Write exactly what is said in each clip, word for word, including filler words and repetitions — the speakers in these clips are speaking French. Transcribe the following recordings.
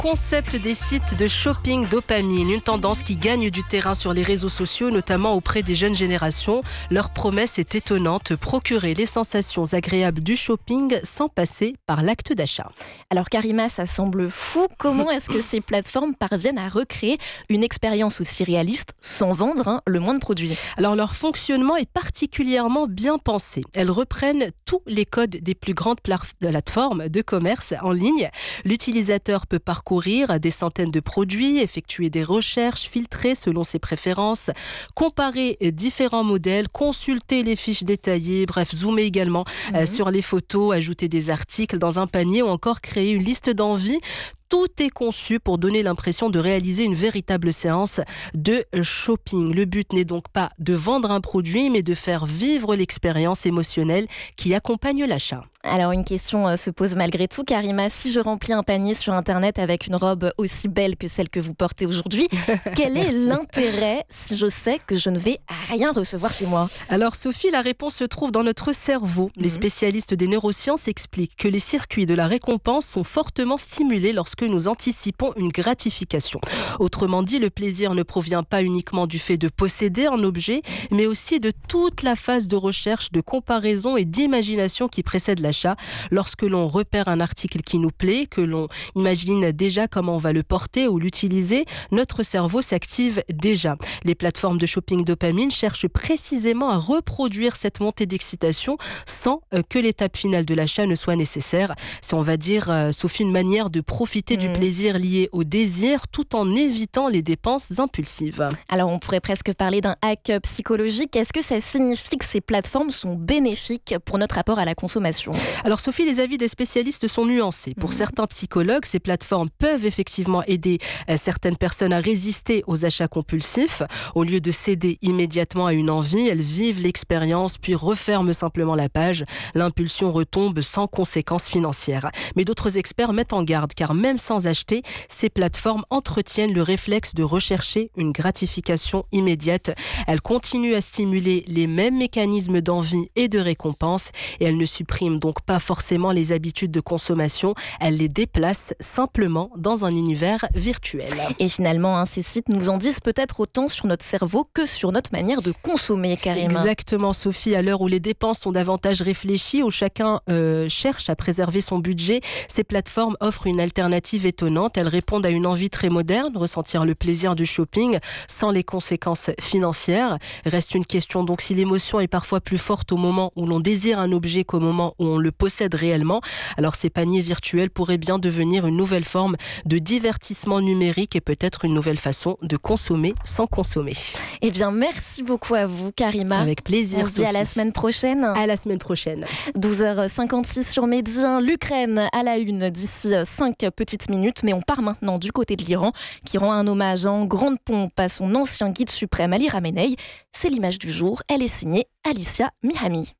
concept des sites de shopping dopamine, une tendance qui gagne du terrain sur les réseaux sociaux, notamment auprès des jeunes générations. Leur promesse est étonnante, procurer les sensations agréables du shopping sans passer par l'acte d'achat. Alors Karima, ça semble fou. Comment est-ce que ces plateformes parviennent à recréer une expérience aussi réaliste sans vendre hein, le moins de produits? Alors leur fonctionnement est particulièrement bien pensé. Elles reprennent tous les codes des plus grandes plateformes de commerce en ligne. L'utilisateur peut parcourir des centaines de produits, effectuer des recherches, filtrer selon ses préférences, comparer différents modèles, consulter les fiches détaillées, bref, zoomer également mmh. euh, sur les photos, ajouter des articles dans un panier ou encore créer une liste d'envies. Tout est conçu pour donner l'impression de réaliser une véritable séance de shopping. Le but n'est donc pas de vendre un produit, mais de faire vivre l'expérience émotionnelle qui accompagne l'achat. Alors une question se pose malgré tout, Karima. Si je remplis un panier sur Internet avec une robe aussi belle que celle que vous portez aujourd'hui, quel est l'intérêt si je sais que je ne vais rien recevoir chez moi? Alors Sophie, la réponse se trouve dans notre cerveau. Les mmh. spécialistes des neurosciences expliquent que les circuits de la récompense sont fortement stimulés lorsque nous anticipons une gratification. Autrement dit, le plaisir ne provient pas uniquement du fait de posséder un objet, mais aussi de toute la phase de recherche, de comparaison et d'imagination qui précède l'achat. Lorsque l'on repère un article qui nous plaît, que l'on imagine déjà comment on va le porter ou l'utiliser, notre cerveau s'active déjà. Les plateformes de shopping dopamine cherchent précisément à reproduire cette montée d'excitation sans que l'étape finale de l'achat ne soit nécessaire. C'est, on va dire, sauf une manière de profiter mmh. du plaisir lié au désir tout en évitant les dépenses impulsives. Alors on pourrait presque parler d'un hack psychologique. Est-ce que ça signifie que ces plateformes sont bénéfiques pour notre rapport à la consommation ? Alors Sophie, les avis des spécialistes sont nuancés. Pour mmh. certains psychologues, ces plateformes peuvent effectivement aider certaines personnes à résister aux achats compulsifs. Au lieu de céder immédiatement à une envie, elles vivent l'expérience puis referment simplement la page. L'impulsion retombe sans conséquences financières. Mais d'autres experts mettent en garde car même sans acheter, ces plateformes entretiennent le réflexe de rechercher une gratification immédiate. Elles continuent à stimuler les mêmes mécanismes d'envie et de récompense et elles ne suppriment donc pas forcément les habitudes de consommation, elles les déplacent simplement dans un univers virtuel. Et finalement, hein, ces sites nous en disent peut-être autant sur notre cerveau que sur notre manière de consommer, Karima. Exactement, Sophie. À l'heure où les dépenses sont davantage réfléchies, où chacun euh, cherche à préserver son budget, ces plateformes offrent une alternative étonnante. Elles répondent à une envie très moderne, ressentir le plaisir du shopping sans les conséquences financières. Reste une question donc si l'émotion est parfois plus forte au moment où l'on désire un objet qu'au moment où on le possède réellement. Alors ces paniers virtuels pourraient bien devenir une nouvelle forme de divertissement numérique et peut-être une nouvelle façon de consommer sans consommer. Eh bien, merci beaucoup à vous, Karima. Avec plaisir. On se dit à la semaine prochaine. À la semaine prochaine. douze heures cinquante-six sur Medi un. L'Ukraine à la une d'ici cinq petites minutes. Mais on part maintenant du côté de l'Iran qui rend un hommage en grande pompe à son ancien guide suprême Ali Khamenei. C'est l'image du jour. Elle est signée Alicia Mihami.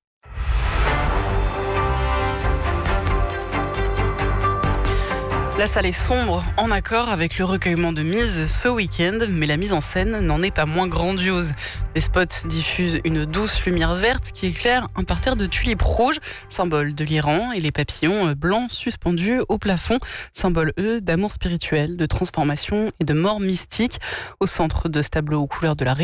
La salle est sombre, en accord avec le recueillement de mise ce week-end, mais la mise en scène n'en est pas moins grandiose. Les spots diffusent une douce lumière verte qui éclaire un parterre de tulipes rouges, symbole de l'Iran, et les papillons blancs suspendus au plafond, symbole, eux, d'amour spirituel, de transformation et de mort mystique. Au centre de ce tableau aux couleurs de la